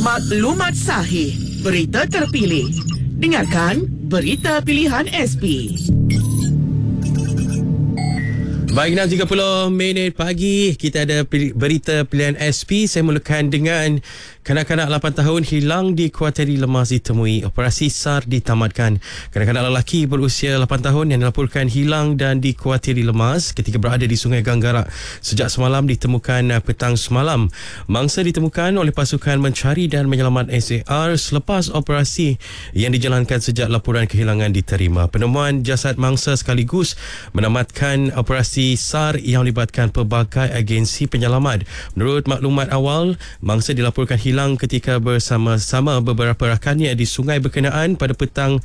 Maklumat sahih, berita terpilih. Dengarkan Berita Pilihan SP. Baik, 6.30 pagi, kita ada berita pilihan SP. Saya mulakan dengan kanak-kanak 8 tahun hilang di Kuateri Lemas ditemui. Operasi SAR ditamatkan. Kanak-kanak lelaki berusia 8 tahun yang dilaporkan hilang dan di Kuateri Lemas ketika berada di Sungai Ganggarak sejak semalam ditemukan petang semalam. Mangsa ditemukan oleh pasukan mencari dan menyelamat SAR selepas operasi yang dijalankan sejak laporan kehilangan diterima. Penemuan jasad mangsa sekaligus menamatkan operasi SAR yang melibatkan pelbagai agensi penyelamat. Menurut maklumat awal, mangsa dilaporkan hilang ketika bersama-sama beberapa rakannya di sungai berkenaan pada petang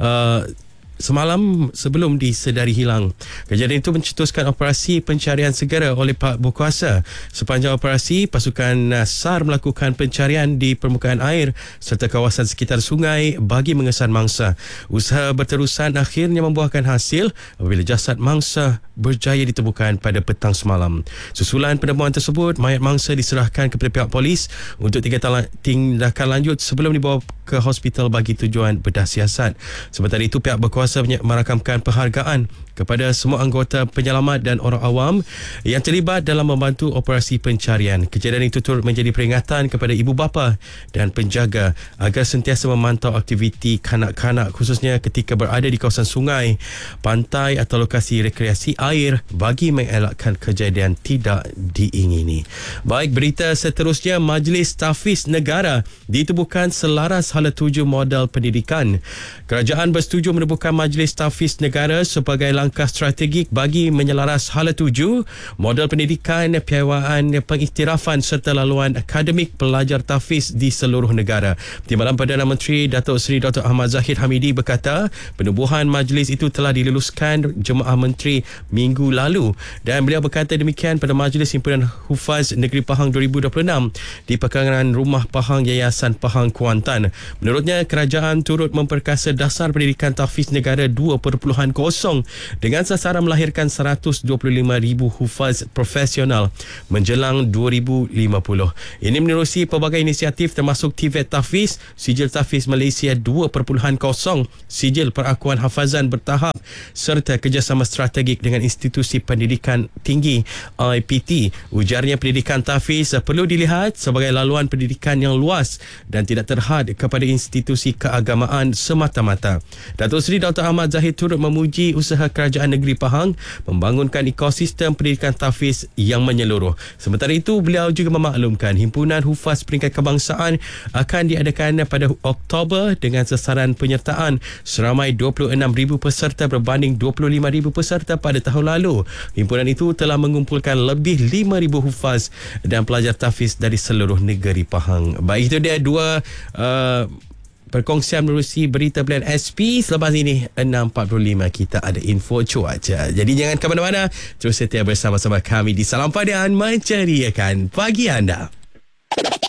semalam sebelum disedari hilang. Kejadian itu mencetuskan operasi pencarian segera oleh Pak Berkuasa. Sepanjang operasi, pasukan SAR melakukan pencarian di permukaan air serta kawasan sekitar sungai bagi mengesan mangsa. Usaha berterusan akhirnya membuahkan hasil apabila jasad mangsa berjaya ditemukan pada petang semalam. Susulan penemuan tersebut, mayat mangsa diserahkan kepada pihak polis untuk tindakan lanjut sebelum dibawa ke hospital bagi tujuan bedah siasat. Sementara itu, pihak berkuasa merakamkan penghargaan kepada semua anggota penyelamat dan orang awam yang terlibat dalam membantu operasi pencarian. Kejadian itu turut menjadi peringatan kepada ibu bapa dan penjaga agar sentiasa memantau aktiviti kanak-kanak khususnya ketika berada di kawasan sungai, pantai atau lokasi rekreasi air bagi mengelakkan kejadian tidak diingini. Baik, berita seterusnya, Majlis Tahfiz Negara ditubuhkan selaras hala tuju modal pendidikan. Kerajaan bersetuju menubuhkan Majlis Tahfiz Negara sebagai langkah strategik bagi menyelaras hala tuju modal pendidikan, piawaian pengiktirafan serta laluan akademik pelajar tahfiz di seluruh negara. Timbalan Perdana Menteri Datuk Seri Dr. Ahmad Zahid Hamidi berkata penubuhan majlis itu telah diluluskan Jemaah Menteri minggu lalu dan beliau berkata demikian pada Majlis Himpunan Hufaz Negeri Pahang 2026 di Pekarangan Rumah Pahang Yayasan Pahang Kuantan. Menurutnya, kerajaan turut memperkasa dasar pendidikan tahfiz negara 2.0 dengan sasaran melahirkan 125,000 hufaz profesional menjelang 2050. Ini menerusi pelbagai inisiatif termasuk TVET Tahfiz, Sijil Tahfiz Malaysia 2.0, Sijil Perakuan Hafazan Bertahap serta kerjasama strategik dengan institusi pendidikan tinggi IPT. Ujarnya, pendidikan tahfiz perlu dilihat sebagai laluan pendidikan yang luas dan tidak terhad kepada institusi keagamaan semata-mata. Datuk Seri Dr. Ahmad Zahid turut memuji usaha Kerajaan Negeri Pahang membangunkan ekosistem pendidikan tahfiz yang menyeluruh. Sementara itu, beliau juga memaklumkan Himpunan Hufaz Peringkat Kebangsaan akan diadakan pada Oktober dengan sasaran penyertaan seramai 26,000 peserta berbanding 25,000 peserta pada tahun lalu. Himpunan itu telah mengumpulkan lebih 5,000 hufaz dan pelajar tahfiz dari seluruh negeri Pahang. Baik, itu dia dua perkongsian menerusi berita pilihan SP. Selepas ini 6.45 kita ada info cuaca. Jadi jangan ke mana-mana, terus setia bersama-sama kami di Salam Padan menceriakan pagi anda.